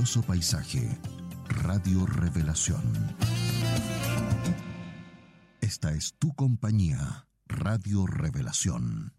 luminoso paisaje. Radio Revelación. Esta es tu compañía, Radio Revelación.